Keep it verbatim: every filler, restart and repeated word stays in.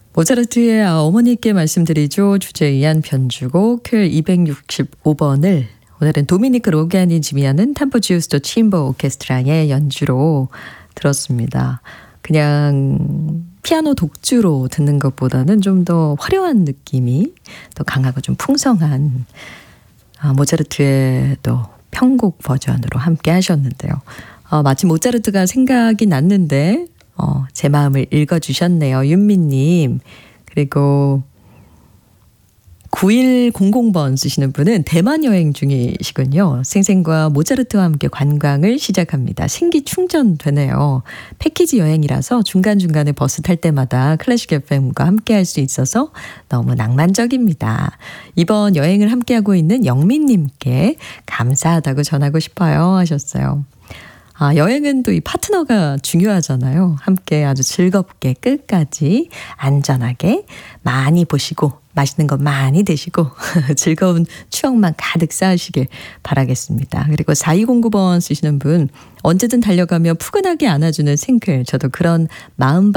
모차르트의 어머니께 말씀드리죠. 주제 이한 편주곡 큐 이백육십오 번을 오늘은 도미니크 로가니 지휘하는 탐포 지우스토 침버 오케스트라의 연주로 들었습니다. 그냥 피아노 독주로 듣는 것보다는 좀 더 화려한 느낌이 더 강하고 좀 풍성한 아, 모차르트의 또 편곡 버전으로 함께 하셨는데요. 어, 마침 모차르트가 생각이 났는데 어, 제 마음을 읽어주셨네요. 윤미님. 그리고 구일공공 번 쓰시는 분은 대만 여행 중이시군요. 생생과 모차르트와 함께 관광을 시작합니다. 생기 충전되네요. 패키지 여행이라서 중간중간에 버스 탈 때마다 클래식 에프엠과 함께 할 수 있어서 너무 낭만적입니다. 이번 여행을 함께하고 있는 영민님께 감사하다고 전하고 싶어요 하셨어요. 아, 여행은 또 이 파트너가 중요하잖아요. 함께 아주 즐겁게 끝까지 안전하게 많이 보시고 맛있는 거 많이 드시고 즐거운 추억만 가득 쌓으시길 바라겠습니다. 그리고 사이공구 번 쓰시는 분 언제든 달려가며 푸근하게 안아주는 생클. 저도 그런 마음